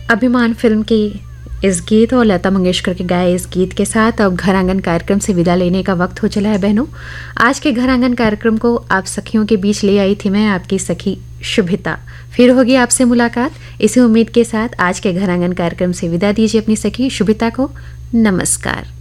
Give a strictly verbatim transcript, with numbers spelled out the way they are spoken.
अभिमान फिल्म की इस गीत और लता मंगेशकर के गाए इस गीत के साथ अब घर आंगन कार्यक्रम से विदा लेने का वक्त हो चला है बहनों। आज के घर आंगन कार्यक्रम को आप सखियों के बीच ले आई थी मैं, आपकी सखी शुभिता। फिर होगी आपसे मुलाकात इसी उम्मीद के साथ आज के घर आंगन कार्यक्रम से विदा दीजिए अपनी सखी शुभिता को। नमस्कार।